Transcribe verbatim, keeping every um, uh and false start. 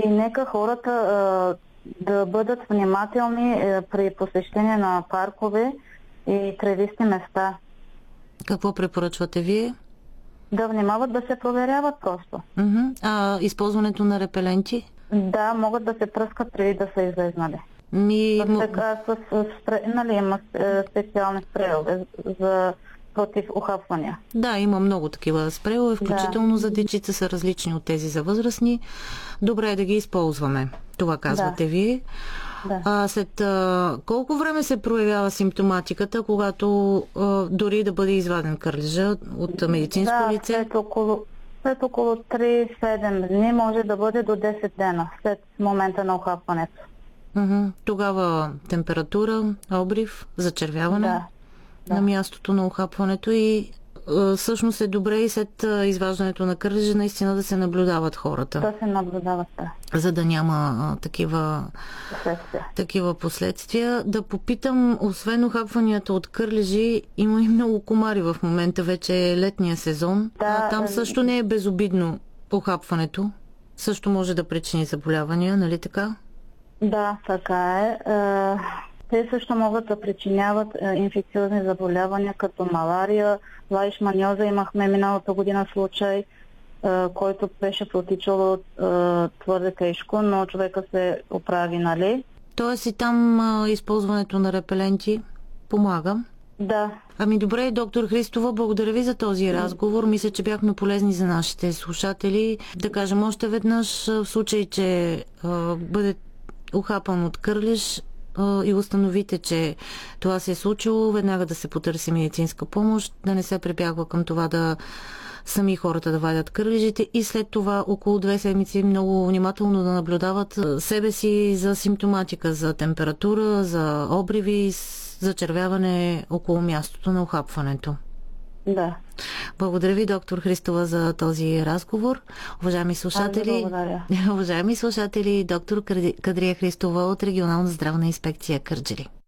И нека хората а, да бъдат внимателни а, при посещение на паркове и тревисти места. Какво препоръчвате вие? Да внимават, да се проверяват просто. Uh-huh. А използването на репеленти? Да, могат да се пръскат преди да са излезнали. Ми... Така, с, с, с, нали, има специални спреове за против ухапвания. Да, има много такива спреове, включително да. За дечица са различни от тези за възрастни. Добре е да ги използваме. Това казвате да. Вие. Да. А след а, колко време се проявява симптоматиката, когато а, дори да бъде изваден кърлежа от медицинско да, лице? След около, след около три-седем дни, може да бъде до десет дена след момента на ухапването. Uh-huh. Тогава температура, обрив, зачервяване да. на да. мястото на ухапването и а, всъщност е добре и след а, изваждането на кърлежа наистина да се наблюдават хората. Да се наблюдават, да. За да няма а, такива, последствия. такива последствия. Да попитам, освен ухапванията от кърлежи, има и много комари в момента, вече е летния сезон. Да, а, там също не е безобидно ухапването. Също може да причини заболявания, нали така? Да, така е. Те също могат да причиняват инфекциозни заболявания, като малария, лайшманиоза. Имахме миналата година случай, който беше протичал твърде тежко, но човека се оправи, нали? Тоест и там а, използването на репеленти помага? Да. Ами добре, доктор Христова, благодаря ви за този разговор. Мисля, че бяхме полезни за нашите слушатели. Да кажем още веднъж, в случай, че а, бъде ухапан от кърлеж и установите, че това се е случило, веднага да се потърси медицинска помощ, да не се прибягва към това да сами хората да вадят кърлежите и след това около две седмици много внимателно да наблюдават себе си за симптоматика, за температура, за обриви, за червяване около мястото на ухапването. Да. Благодаря ви, доктор Христова, за този разговор. Уважаеми слушатели, уважаеми слушатели, доктор Кадрия Христова от Регионална здравна инспекция Кърджали.